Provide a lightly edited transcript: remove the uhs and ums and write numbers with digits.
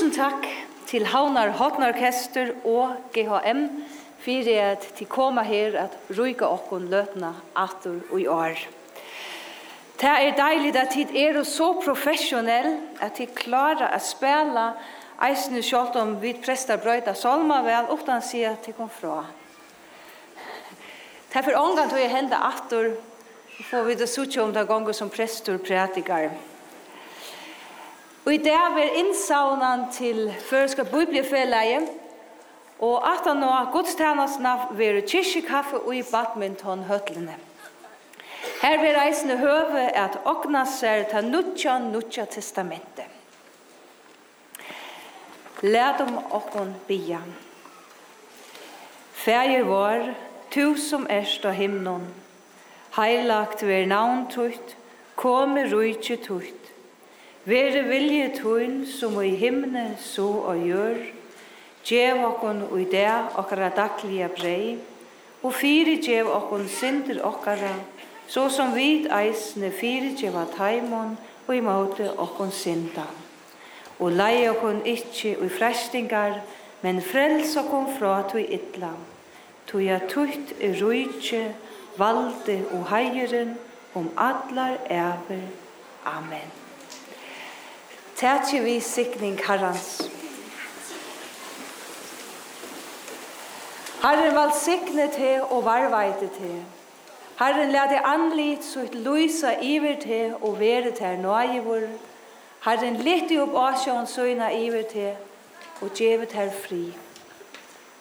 Tusen takk til Havnar Hotnorkester og GHM for at de kommer her at ryke okkon løtna atter og i år. Det deilig at de så professionell at de klarer å spille eisne selv om vi prester brøyta solma vel utan å si at de kom fra. Det for ångan tog jeg hende atter får vi det suttje om det ganger som prester prætikar. Og i dag er innsaunan til Føreska Bibelfellegi, og at han nå godstjenestene vil kyrkjekaffe og i badmintonhøtlene. Her vil reisende høve at åkna seg til nutja testamentet. Led om åkken bia. Fæger vår, tu som erst av himnon, heilagt ver navn tutt, komme rujtje tutt. Vere vilje tuin som i himne så og gjør, gjev okkon ui det okkara daglige brei, og fire gjev okkon synder okkara, så som vid eisne fire gjev taimon og i måte okkon synda. Og lei okkon ikkje ui frestingar, men frels okkon fra tui ytla. Tuja tutt rujtje, valde og heieren, allar ever. Amen. Tætje vi sikning Herrans. Herren valsikne til og varveite til. Herren lade anlit så et lysa iver til og være til nøyevor. Herren lytte opp asjon søgna iver til og djevet her fri.